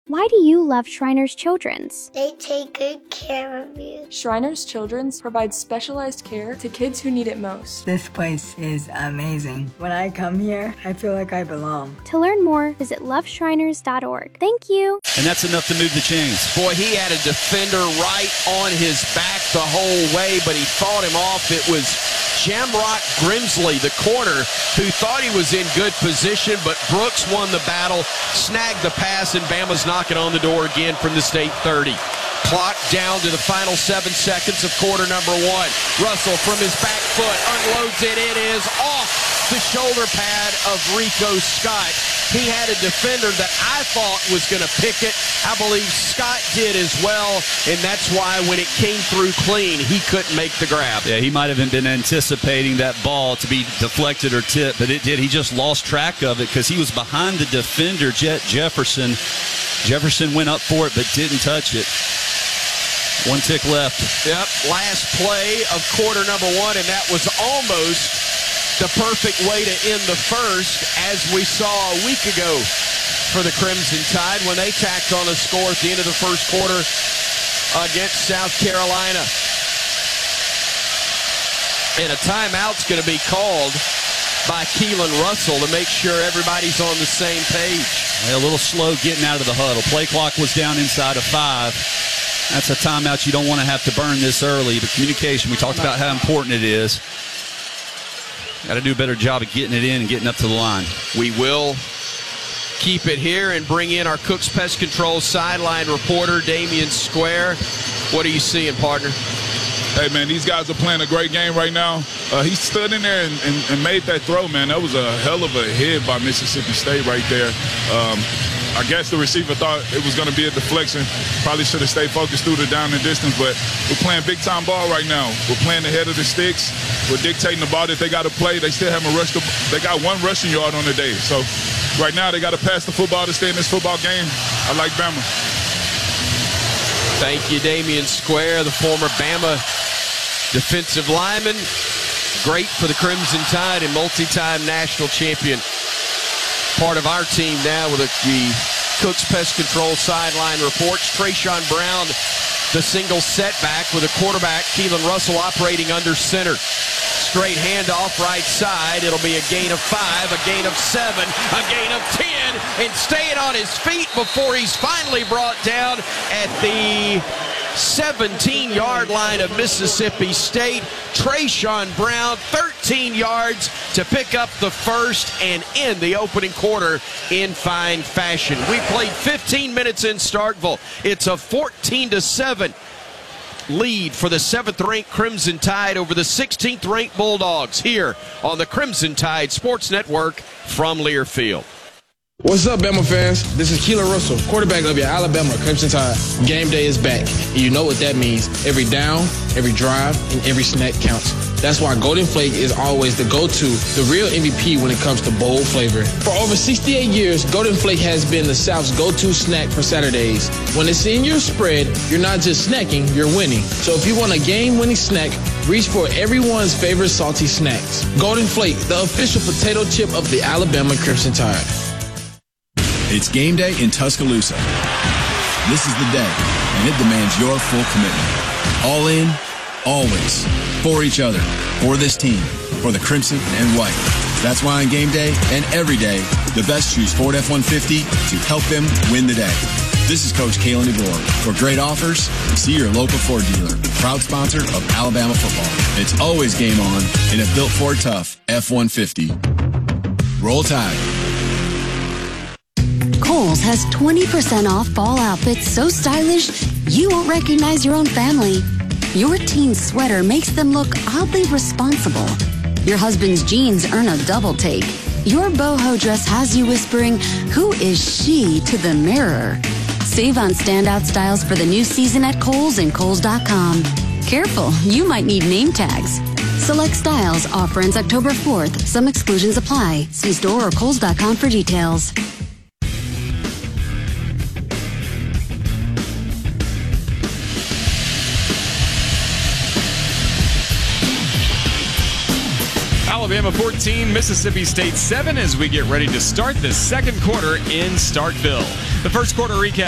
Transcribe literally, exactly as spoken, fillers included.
Why do you love Shriners Children's? They take good care of you. Shriners Children's provides specialized care to kids who need it most. This place is amazing. When I come here, I feel like I belong. To learn more, visit love shriners dot org. Thank you. And that's enough to move the chains. Boy, he had a defender right on his back the whole way, but he fought him off. It was Shamrock Grimsley, the corner, who thought he was in good position, but Brooks won the battle, snagged the pass, and Bama's knocking on the door again from the state thirty. Clock down to the final seven seconds of quarter number one. Russell from his back foot unloads it. It is off the shoulder pad of Rico Scott. He had a defender that I thought was going to pick it. I believe Scott did as well, and that's why when it came through clean, he couldn't make the grab. Yeah, he might have been anticipating that ball to be deflected or tipped, but it did. He just lost track of it because he was behind the defender, Jet Jefferson. Jefferson went up for it but didn't touch it. One tick left. Yep, last play of quarter number one, and that was almost the perfect way to end the first, as we saw a week ago for the Crimson Tide when they tacked on a score at the end of the first quarter against South Carolina. And a timeout's going to be called by Keelan Russell to make sure everybody's on the same page. A little slow getting out of the huddle. Play clock was down inside of five. That's a timeout you don't want to have to burn this early, but communication, we talked about how important it is. Got to do a better job of getting it in and getting up to the line. We will keep it here and bring in our Cooks Pest Control sideline reporter, Damian Square. What are you seeing, partner? Hey, man, these guys are playing a great game right now. Uh, he stood in there and, and, and made that throw, man. That was a hell of a hit by Mississippi State right there. Um, I guess the receiver thought it was going to be a deflection. Probably should have stayed focused through the down and distance, but we're playing big-time ball right now. We're playing ahead of the sticks. We're dictating the ball that they got to play. They still haven't rushed. The, they got one rushing yard on the day. So right now they got to pass the football to stay in this football game. I like Bama. Thank you, Damian Square, the former Bama defensive lineman. Great for the Crimson Tide and multi-time national champion. Part of our team now with the Cooks Pest Control sideline reports. Trayshawn Brown, the single setback with a quarterback, Keelan Russell, operating under center. Straight handoff right side. It'll be a gain of five, a gain of seven, a gain of ten, and staying on his feet before he's finally brought down at the seventeen-yard line of Mississippi State. Trayshawn Brown, thirteen yards to pick up the first and end the opening quarter in fine fashion. We played fifteen minutes in Starkville. It's a fourteen to seven lead for the seventh-ranked Crimson Tide over the sixteenth-ranked Bulldogs here on the Crimson Tide Sports Network from Learfield. What's up, Bama fans? This is Keelan Russell, quarterback of your Alabama Crimson Tide. Game day is back, and you know what that means. Every down, every drive, and every snack counts. That's why Golden Flake is always the go-to, the real M V P when it comes to bold flavor. For over sixty-eight years, Golden Flake has been the South's go-to snack for Saturdays. When it's in your spread, you're not just snacking, you're winning. So if you want a game-winning snack, reach for everyone's favorite salty snacks. Golden Flake, the official potato chip of the Alabama Crimson Tide. It's game day in Tuscaloosa. This is the day, and it demands your full commitment. All in, always, for each other, for this team, for the Crimson and White. That's why on game day and every day, the best choose Ford F one fifty to help them win the day. This is Coach Kalen DeVore. For great offers, see your local Ford dealer. Proud sponsor of Alabama football. It's always game on in a built Ford Tough F one fifty. Roll Tide. Kohl's has twenty percent off fall outfits so stylish you won't recognize your own family. Your teen's sweater makes them look oddly responsible. Your husband's jeans earn a double take. Your boho dress has you whispering, "Who is she?" to the mirror. Save on standout styles for the new season at Kohl's and Kohl's dot com. Careful, you might need name tags. Select styles. Offer ends October fourth. Some exclusions apply. See store or Kohl's dot com for details. Alabama fourteen, Mississippi State seven as we get ready to start the second quarter in Starkville. The first quarter recap.